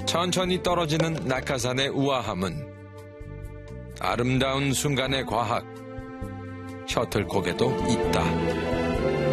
천천히 떨어지는 낙하산의 우아함은 아름다운 순간의 과학, 셔틀콕에도 있다.